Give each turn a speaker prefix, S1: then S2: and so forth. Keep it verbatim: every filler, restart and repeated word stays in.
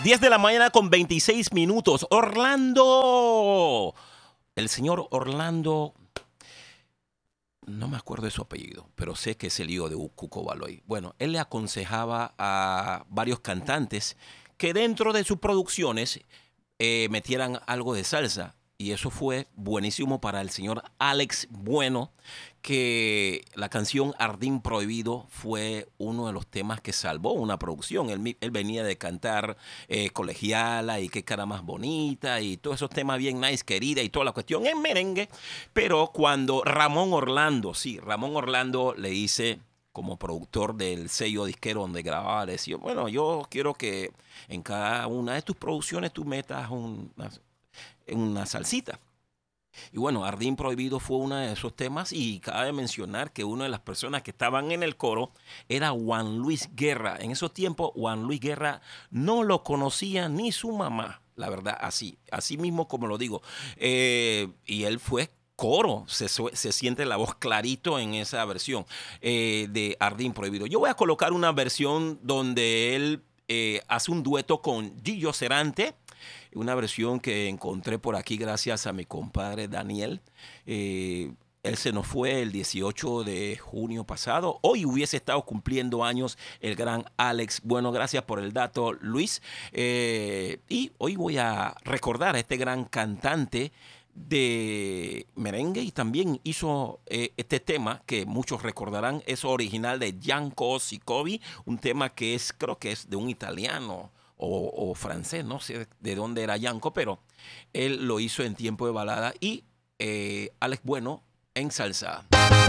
S1: diez de la mañana con veintiséis minutos. Orlando. El señor Orlando, no me acuerdo de su apellido, pero sé que es el hijo de Cuco Baloy. Bueno, él le aconsejaba a varios cantantes que dentro de sus producciones eh, metieran algo de salsa. Y eso fue buenísimo para el señor Alex Bueno, que la canción Jardín Prohibido fue uno de los temas que salvó una producción. Él, él venía de cantar eh, Colegiala y Qué cara más bonita y todos esos temas bien nice, querida y toda la cuestión en merengue. Pero cuando Ramón Orlando, sí, Ramón Orlando le dice, como productor del sello disquero donde grababa, le decía, bueno, yo quiero que en cada una de tus producciones tú metas un, una, una salsita. Y bueno, Jardín Prohibido fue uno de esos temas y cabe mencionar que una de las personas que estaban en el coro era Juan Luis Guerra. En esos tiempos Juan Luis Guerra no lo conocía ni su mamá, la verdad, así, así mismo como lo digo. Eh, y él fue coro, se, se siente la voz clarito en esa versión eh, de Jardín Prohibido. Yo voy a colocar una versión donde él eh, hace un dueto con Gillo Serante, una versión que encontré por aquí gracias a mi compadre Daniel. Eh, él se nos fue el dieciocho de junio pasado. Hoy hubiese estado cumpliendo años el gran Alex. Bueno, gracias por el dato, Luis. Eh, y hoy voy a recordar a este gran cantante de merengue y también hizo eh, este tema que muchos recordarán, es original de Janko Sicovi, un tema que es, creo que es de un italiano o, o francés, no sé de dónde era Janko, pero él lo hizo en tiempo de balada y eh, Alex Bueno en salsa.